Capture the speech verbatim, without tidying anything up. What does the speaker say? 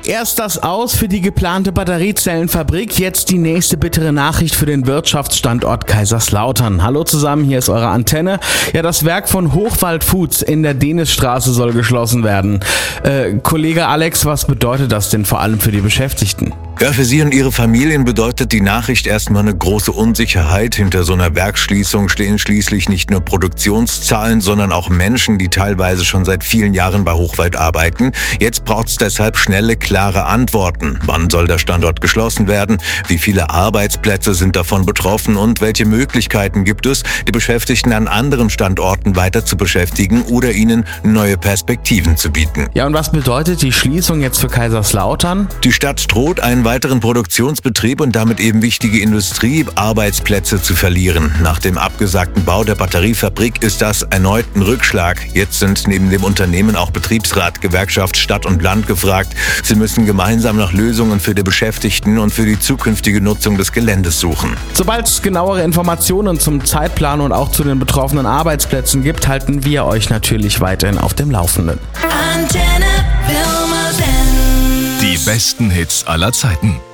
Erst das Aus für die geplante Batteriezellenfabrik, jetzt die nächste bittere Nachricht für den Wirtschaftsstandort Kaiserslautern. Hallo zusammen, hier ist eure Antenne. Ja, das Werk von Hochwald Foods in der Denisstraße soll geschlossen werden. Äh, Kollege Alex, was bedeutet das denn vor allem für die Beschäftigten? Ja, für Sie und Ihre Familien bedeutet die Nachricht erstmal eine große Unsicherheit. Hinter so einer Werksschließung stehen schließlich nicht nur Produktionszahlen, sondern auch Menschen, die teilweise schon seit vielen Jahren bei Hochwald arbeiten. Jetzt braucht es deshalb schnelle, klare Antworten. Wann soll der Standort geschlossen werden? Wie viele Arbeitsplätze sind davon betroffen? Und welche Möglichkeiten gibt es, die Beschäftigten an anderen Standorten weiter zu beschäftigen oder ihnen neue Perspektiven zu bieten? Ja, und was bedeutet die Schließung jetzt für Kaiserslautern? Die Stadt droht, einen weiteren Produktionsbetrieb und damit eben wichtige Industriearbeitsplätze zu verlieren. Nach dem abgesagten Bau der Batteriefabrik ist das erneut ein Rückschlag. Jetzt sind neben dem Unternehmen auch Betriebsrat, Gewerkschaft, Stadt und Land gefragt. Sie müssen gemeinsam nach Lösungen für die Beschäftigten und für die zukünftige Nutzung des Geländes suchen. Sobald es genauere Informationen zum Zeitplan und auch zu den betroffenen Arbeitsplätzen gibt, halten wir euch natürlich weiterhin auf dem Laufenden. Antenne Pirmasens. Die besten Hits aller Zeiten.